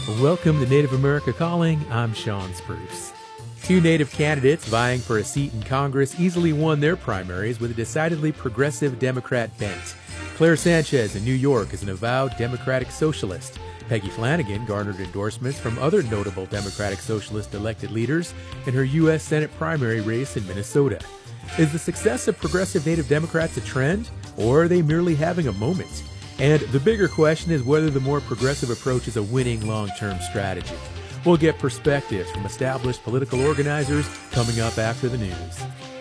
Welcome to Native America Calling. I'm Sean Spruce. Two Native candidates vying for a seat in Congress easily won their primaries with a decidedly progressive Democrat bent. Claire Sanchez in New York is an avowed Democratic Socialist. Peggy Flanagan garnered endorsements from other notable Democratic Socialist elected leaders in her U.S. Senate primary race in Minnesota. Is the success of progressive Native Democrats a trend, or are they merely having a moment? And the bigger question is whether the more progressive approach is a winning long-term strategy. We'll get perspectives from established political organizers coming up after the news.